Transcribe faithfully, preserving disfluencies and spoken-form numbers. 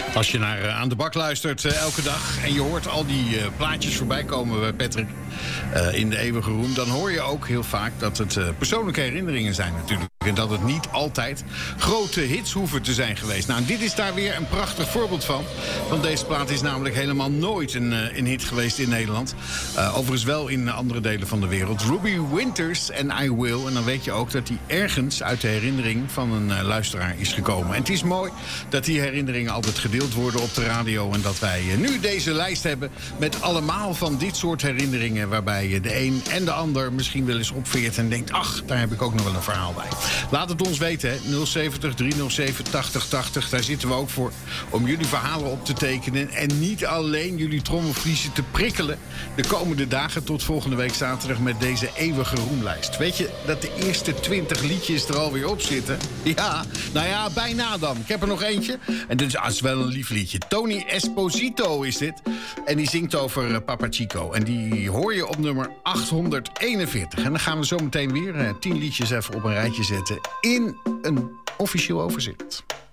Als je naar uh, Aan de Bak luistert uh, elke dag en je hoort al die uh, plaatjes voorbij komen bij Patrick uh, in de eeuwige roem, dan hoor je ook heel vaak dat het uh, persoonlijke herinneringen zijn natuurlijk. En dat het niet altijd grote hits hoeven te zijn geweest. Nou, dit is daar weer een prachtig voorbeeld van. Want deze plaat is namelijk helemaal nooit een, uh, een hit geweest in Nederland. Uh, overigens wel in andere delen van de wereld. Ruby Winters en I Will. En dan weet je ook dat die ergens uit de herinnering van een uh, luisteraar is gekomen. En het is mooi dat die herinneringen altijd gedeeld worden op de radio. En dat wij uh, nu deze lijst hebben met allemaal van dit soort herinneringen. Waarbij uh, de een en de ander misschien wel eens opveert en denkt, ach, daar heb ik ook nog wel een verhaal bij. Laat het ons weten, hè. nul zeventig, driehonderdzeven, tachtig tachtig. Daar zitten we ook voor om jullie verhalen op te tekenen. En niet alleen jullie trommelvliezen te prikkelen de komende dagen tot volgende week zaterdag met deze eeuwige roemlijst. Weet je dat de eerste twintig liedjes er alweer op zitten? Ja, nou ja, bijna dan. Ik heb er nog eentje. En dit is, ah, is wel een lief liedje. Tony Esposito is dit. En die zingt over uh, Papa Chico. En die hoor je op nummer achthonderdeenenveertig. En dan gaan we zo meteen weer uh, tien liedjes even op een rijtje zetten in een officieel overzicht.